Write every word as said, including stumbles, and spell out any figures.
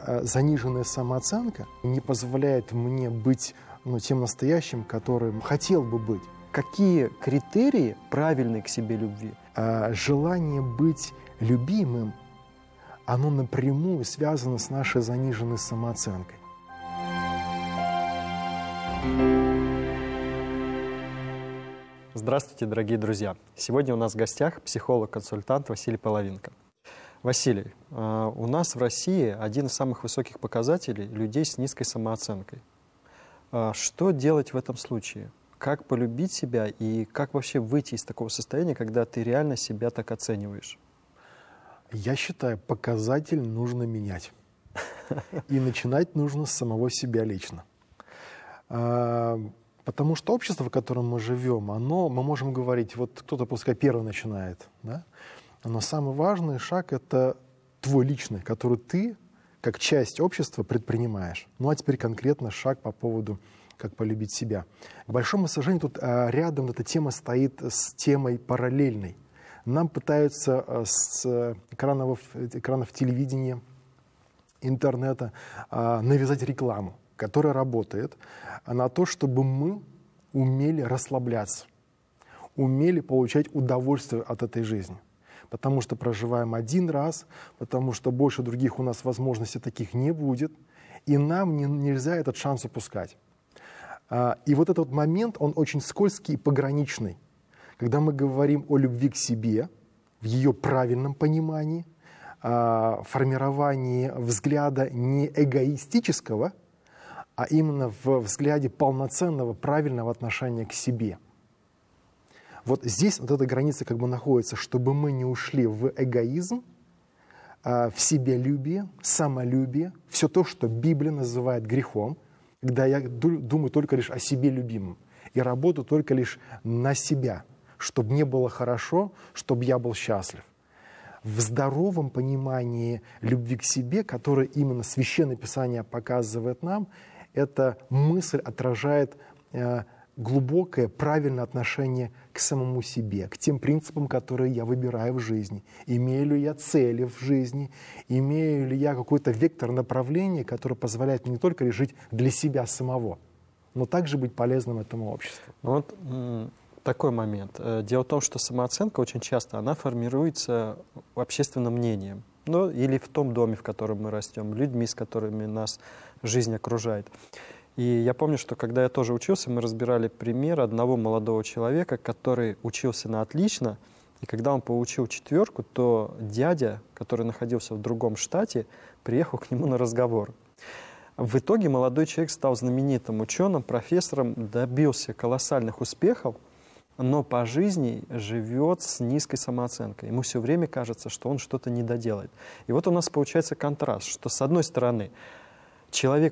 э, заниженная самооценка не позволяет мне быть ну, тем настоящим, которым хотел бы быть. Какие критерии правильной к себе любви? Э, желание быть любимым, оно напрямую связано с нашей заниженной самооценкой. Здравствуйте, дорогие друзья! Сегодня у нас в гостях психолог-консультант Василий Половинко. Василий, у нас в России один из самых высоких показателей людей с низкой самооценкой. Что делать в этом случае? Как полюбить себя и как вообще выйти из такого состояния, когда ты реально себя так оцениваешь? Я считаю, показатель нужно менять. И начинать нужно с самого себя лично. Потому что общество, в котором мы живем, оно, мы можем говорить, вот кто-то пускай первый начинает, да? Но самый важный шаг — это твой личный, который ты, как часть общества, предпринимаешь. Ну а теперь конкретно шаг по поводу, как полюбить себя. К большому сожалению, тут а, рядом эта тема стоит с темой параллельной. Нам пытаются а, с экранов, экранов телевидения, интернета а, навязать рекламу, которая работает на то, чтобы мы умели расслабляться, умели получать удовольствие от этой жизни. Потому что проживаем один раз, потому что больше других у нас возможностей таких не будет, и нам не, нельзя этот шанс упускать. А, и вот этот момент, он очень скользкий и пограничный. Когда мы говорим о любви к себе, в ее правильном понимании, а, формировании взгляда не эгоистического, а именно в взгляде полноценного, правильного отношения к себе. Вот здесь вот эта граница как бы находится, чтобы мы не ушли в эгоизм, в себялюбие, самолюбие, все то, что Библия называет грехом, когда я думаю только лишь о себе любимом и работаю только лишь на себя, чтобы мне было хорошо, чтобы я был счастлив. В здоровом понимании любви к себе, которое именно Священное Писание показывает нам, эта мысль отражает э, глубокое, правильное отношение к самому себе, к тем принципам, которые я выбираю в жизни. Имею ли я цели в жизни, имею ли я какой-то вектор направления, который позволяет мне не только лишь жить для себя самого, но также быть полезным этому обществу. Вот такой момент. Дело в том, что самооценка очень часто она формируется общественным мнением. Ну, или в том доме, в котором мы растем, людьми, с которыми нас жизнь окружает. И я помню, что когда я тоже учился, мы разбирали пример одного молодого человека, который учился на отлично, и когда он получил четверку, то дядя, который находился в другом штате, приехал к нему на разговор. В итоге молодой человек стал знаменитым ученым, профессором, добился колоссальных успехов, но по жизни живет с низкой самооценкой. Ему все время кажется, что он что-то не доделает. И вот у нас получается контраст, что с одной стороны человек